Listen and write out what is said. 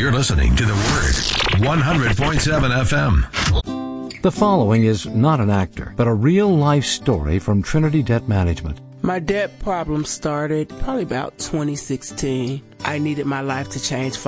You're listening to The Word, 100.7 FM. The following is not an actor, but a real-life story from Trinity Debt Management. My debt problem started probably about 2016. I needed my life to change